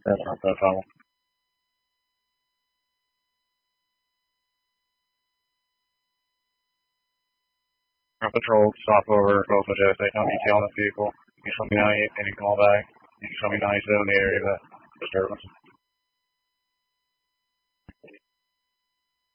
That's not that problem. Our patrol stop over Gulf Majestic. They don't be killing the people. You just let me know any call back. You just let me know he's in the area of disturbance.